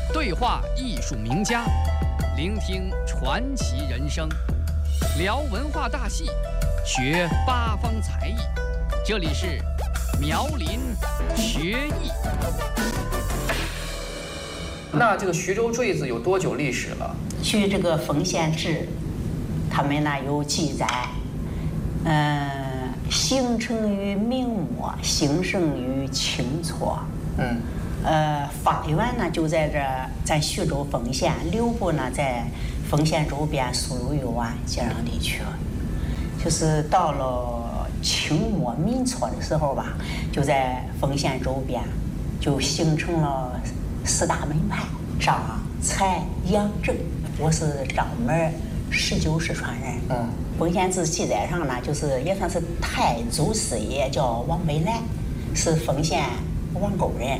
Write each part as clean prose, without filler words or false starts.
对话艺术名家，聆听传奇人生，聊文化大戏，学八方才艺。这里是苗林学艺。那这个徐州坠子有多久历史了？ 据这个封县志，他们呢有记载，形成于明末，兴盛于清初。发源呢就在这咱徐州丰县，流布呢在丰县周边苏鲁豫湾接壤地区。就是到了清末民初的时候吧，就在丰县周边就形成了4大门派：张、蔡、杨、郑。我是张门19世传人。丰县志记载上呢，就是也算是太祖师爷，叫王本来，是丰县王沟人。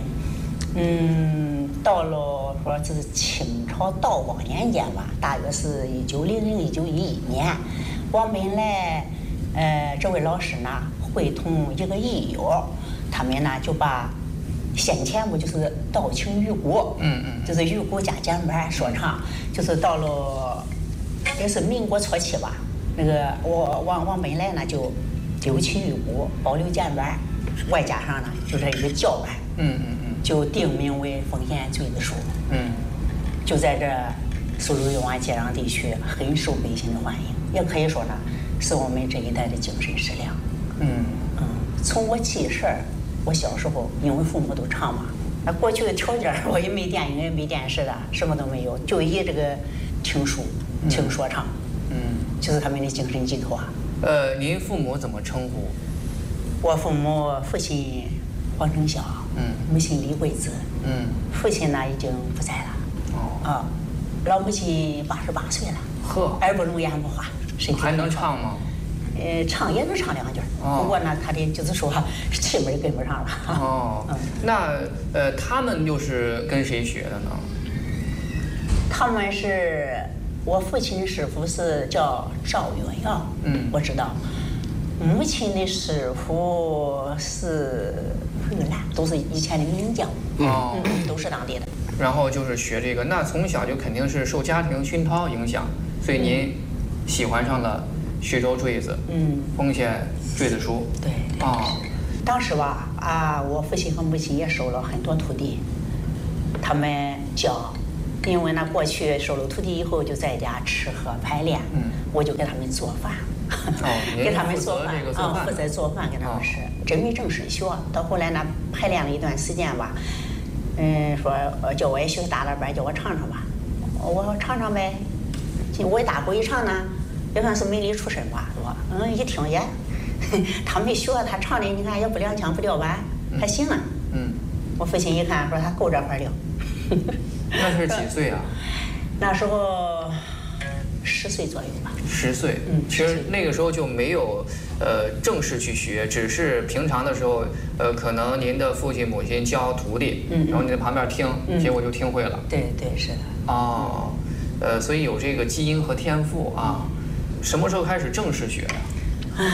到了说这是清朝道光年间吧，大约是1900、1911年，王本来这位老师呢会同一个义友，他们呢就把先前不就是道情鱼鼓，就是鱼鼓加简板说唱，就是到了也是民国初期吧，那个王本来呢就丢弃鱼鼓，保留简板，外加上呢就是一个叫板，就定名为丰县坠子书。就在这苏鲁豫湾接壤地区很受百姓的欢迎，也可以说呢是我们这一代的精神食粮。从我记事儿，我小时候因为父母都唱嘛，那过去的条件我也没电影也没电视的，什么都没有，就以这个听书听说唱，就是他们的精神寄托。 您父母怎么称呼？ 我父亲黄成孝，母亲李桂子，父亲呢已经不在了，老母亲88岁了，耳不聋眼不花，身体还能唱吗？ 唱也能唱2句，不过呢，他的就是说气门跟不上了。 那他们又是跟谁学的呢？ 他们是我父亲的师傅是叫赵云耀，我知道。母亲的师傅是玉兰，都是以前的名将，都是当地的。 然后就是学这个，那从小就肯定是受家庭熏陶影响，所以您喜欢上了徐州坠子，丰县坠子书。 对。当时吧，我父亲和母亲也收了很多徒弟，他们教，因为呢过去收了徒弟以后就在家吃喝排练，我就给他们做饭。给他们做饭负责做饭给他们吃，真没正式学。到后来呢，排练了一段时间吧，说叫我也学大了班，叫我唱唱吧，我唱唱呗。我一大鼓一唱呢，也算是门里出身吧，是吧？一听也，他没学，他唱的你看也不踉跄不掉板，还行啊。我父亲一看说他够这块料。 那是几岁啊？ 那时候10岁左右吧。10 岁，其实那个时候就没有正式去学，只是平常的时候，可能您的父亲母亲教徒弟，然后你在旁边听，结果就听会了。 对，是的。 所以有这个基因和天赋啊。什么时候开始正式学呀？